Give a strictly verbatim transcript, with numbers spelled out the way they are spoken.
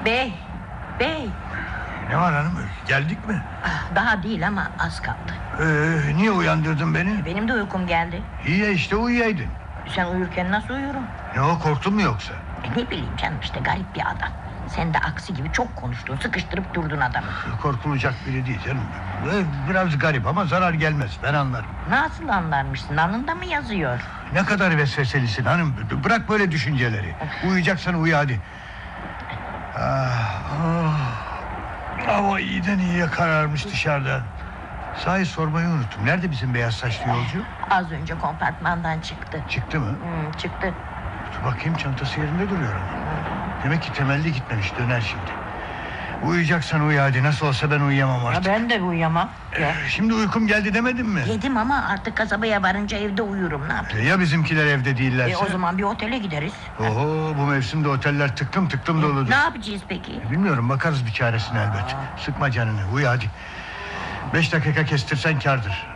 Bey, bey. Ne var hanım? Geldik mi? Daha değil ama az kaldı. Ee, niye uyandırdın beni? Benim de uykum geldi. İyi ya, işte uyuyaydın. Sen uyurken nasıl uyurum? Ne o, korktun mu yoksa? E ne bileyim canım, işte garip bir adam. Sen de aksi gibi çok konuştun, sıkıştırıp durdun adamı. Korkulacak biri değil canım. Ee, biraz garip ama zarar gelmez, ben anlarım. Nasıl anlarmışsın, alnında mı yazıyor? Ne kadar vesveselisin hanım. Bırak böyle düşünceleri. Uyuyacaksan uyu hadi. Ah, ah. Hava iyiden iyiye kararmış dışarıda. Sahi sormayı unuttum. Nerede bizim beyaz saçlı yolcu? Az önce kompartmandan çıktı. Çıktı mı? Hmm, çıktı. Dur bakayım, çantası yerinde duruyor ama. Demek ki temelli gitmemiş, döner şimdi. Uyuyacaksan uyu hadi. Nasıl olsa ben uyuyamam artık. Ya ben de uyuyamam. Ya. Şimdi uykum geldi demedim mi? Yedim ama artık kasabaya varınca evde uyurum, ne yapayım? Ya bizimkiler evde değillerse? E, o zaman bir otele gideriz. Oho, bu mevsimde oteller tıklım tıklım doludur. Ne yapacağız peki? Bilmiyorum, bakarız bir çaresine elbet. Sıkma canını, uyu hadi. Beş dakika kestirsen kârdır.